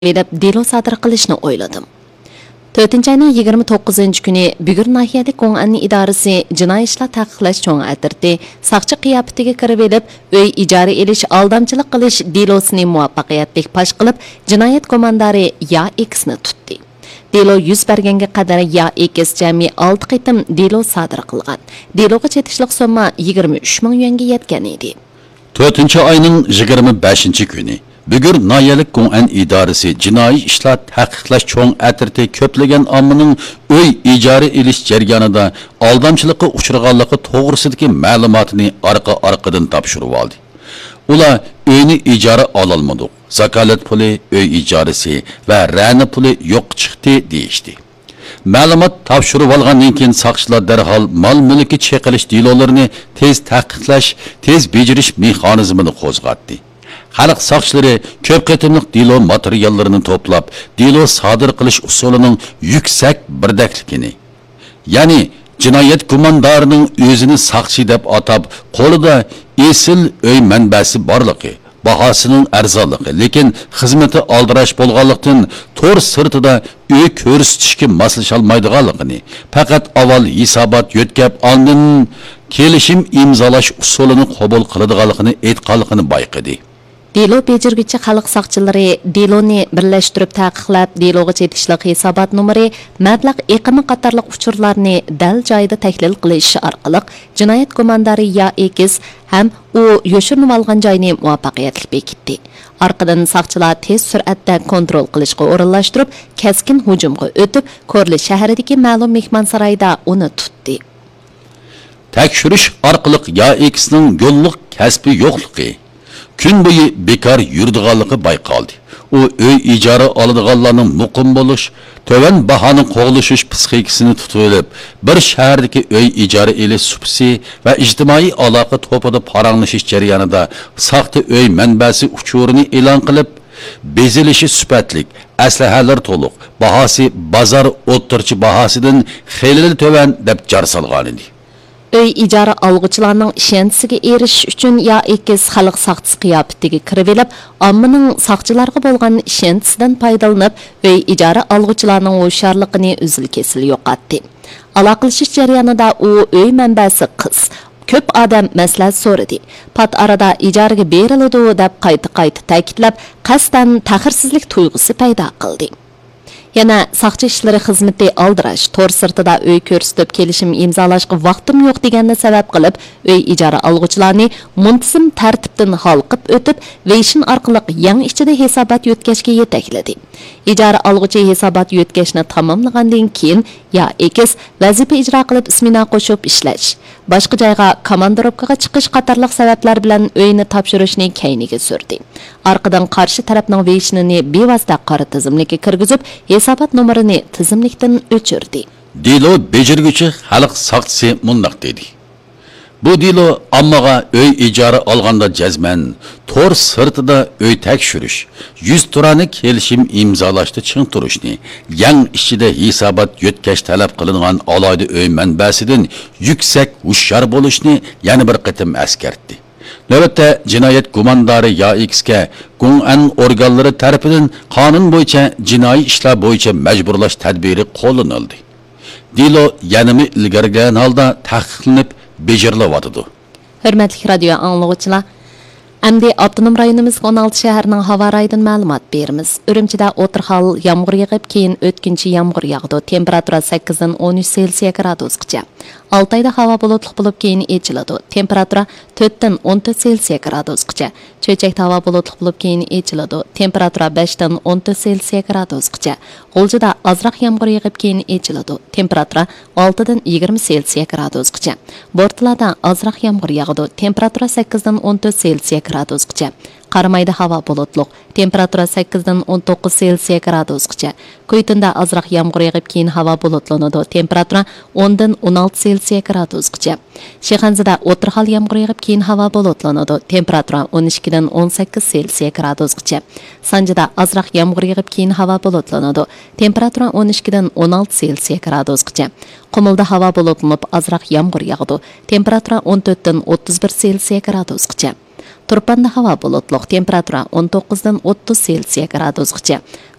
deb delo sodir qilishni o'yladim. 4-ayning 29 kuni Bugur nahiyalik Qo'ng'an idorasi jinoiy ishlar taqiqlash cho'ng atirdi. Saqchi qiyofatiga kirib elib, uy ijara elish, aldamchilik qilish delosini muvaffaqiyatli fosh qilib, jinoyat komandori Ya X'ni tutdi. Delo yuz berganga qadar Ya X jami 6 qitim delo sodir qilgan. Deloga chetishlik summa 23 ming yuanga yetgan edi. 4-ayning 25 kuni Bugur nahiyalik Qo'ng'an idorasi jinoiy ishlar taqiqlash cho'ng atirti ko'plagan ommaning uy ijara elish jarayonida aldamchilikka uchraganligi to'g'risidagi ma'lumotni orqa-orqadan topshirib oldi. Ular uyni ijara ololmadi. Zakalat puli, uy ijarasi va ra'na puli yo'q chiqdi deyishdi. Ma'lumot topshirib olgandan keyin soqchilar darhol mol-mulki cheqilish delolarini tez taqiqlash, tez bejirish mexanizmini qo'zg'atdi. Xalq soqchilari ko'p qatimliq delo materiallarini to'plab, delo sodir qilish usulining yuksak birdakligini, ya'ni jinoyat komandorining o'zini soqchi deb atab, qo'lida esil uy manbasi borligi, bahosining arzonligi, lekin xizmati aldirash bo'lganlikdan to'r sirtida uy ko'rsatishga moslasholmaydiganligini, faqat avval hisobot yo'tkab, ondan kelishim imzolash usulini qabul qiladiganligini aytganligini bayqadi. Delo bejirguchi xalq soqchilari deloni birlashtirib taqiqlab, deloga chetishlik hisobot nomeri, mablag' eqimi qatorliq uchurlarni dal joyida tahlil qilish orqali jinoyat komandori Ya X ham u yoshirinib olgan joyni muvaffaqiyatli bekitdi. Orqadan soqchilar tez sur'atda kontrol qilishga o'rinlashtirib, keskin hujumga o'tib, Korli shahridagi ma'lum mehmonsaroyda uni tutdi. Tekshirish orqali Ya X'ning yo'lliq kasbi yo'qligi, kun bo'yi bekor yurdiganligi bayqaldi. U uy ijara oladiganlarning muqim bo'lish, to'van bahoni qo'g'lishish psixikasini tutib, bir shahardagi uy ijara elish supsi va ijtimoiy aloqa to'pida paranglashish jarayonida soxta uy manbasi uchurini e'lon qilib, bezilishi sifatlik, aslahalar to'liq, bahosi bozor o'ttirchi bahosidan xeyli to'van deb jar solgan edi. Uy ijara algıçılarning ishonchisiga erishish uchun Ya X xalq soqchisi qiyofatiga kirib elib, ommaning soqchilarga bo'lgan ishonchisidan foydalanib, uy ijara algıçılarning o'sharligini uzil-kesil yo'qotdi. Aloqalashish jarayonida u uy manbasi qiz ko'p odam maslahat so'radi. Pat arada ijaraga beriladi deb qayta-qayta ta'kidlab, qasdan taxirsizlik tuyg'usi paydo qildi. Yana soqchi ishlari xizmati aldirash, to'r sirtida uy ko'rsatib kelishim imzolashga vaqtim yo'q deganni sabab qilib, uy ijara olg'uvchilarni muntazam tartibdan halqib o'tib, veyshin orqali yang ichida hisobot yo'tkashga yetakladi. Ijara olg'uvchi hisobot yo'tkashni tamomlagandan keyin Ya X vazifa ijro qilib ismini qo'shib ishlash, boshqa joyga komandirovkaga chiqish qatorliq sabablar bilan uyni topshirishni keyniga surdi. Orqadan qarshi tarafning veyshinini bevosita qora tizimlikka kirgizib, hisobot nomerini tizimlikdan o'chirdi. Delo bejirguchi xalq soqchisi mundaq dedi. Bu delo ommaga uy ijara olganda jazman, to'r sirtida uy tekshirish, 100 turani kelishim imzolashda ching turishni, yang ichida hisobot yo'tkash talab qilingan alohida uy manbasidan yuksak hushyor bo'lishni yana bir qatim askartdi. Navbatda jinoyat komandori Ya X'ga Qo'ng'an organlari tarafidan qonun bo'yicha jinoiy ishlar bo'yicha majburlash tadbiri qo'llanildi. Delo yanimi ilgarigan holda taqiqlanib bejirilyapti. Hurmatli radio anglovchilar, Әмді Abdunum rayonimizga 16 shaharning havo rayidan ma'lumot beramiz. Urumchida o'tirxal yomg'ir yog'ib, keyin o'tkinchi yomg'ir yog'di. Temperatura 8 dan 13 Selsiya gradusgacha. Altayda havo bulutli bo'lib, keyin echiladi. Temperatura 4 dan 14 Selsiya gradusgacha. Cho'chakda havo bulutli bo'lib, keyin echiladi. Temperatura 5 dan 14 Selsiya gradusgacha. G'uljida ozroq yomg'ir yog'ib, keyin echiladi. Temperatura 6 dan 20 Selsiya gradusgacha. Bortlarda ozroq yomg'ir yog'di. Temperatura 8 dan 14 Selsiya gradusgacha. Qaramayda havo bulutli. Temperatura 8 dan 19 Selsiya gradusgacha. Kuytunda ozroq yomg'ir yog'ib, keyin havo bulutlanadi. Temperatura 10 dan 16 Selsiya gradusgacha. Shixanzada o'tirxal yomg'ir yog'ib, keyin havo bulutlanadi. Temperatura 12 dan 18 Selsiya gradusgacha. Sanjida ozroq yomg'ir yog'ib, keyin havo bulutlanadi. Temperatura 12 dan 16 Selsiya gradusgacha. Qumulda havo bulutlanib, ozroq yomg'ir yog'di. Temperatura 14 dan 31 Selsiya gradusgacha. Turpanda havo bulutluq, temperatura 19 dan 30 Selsiya gradusgacha.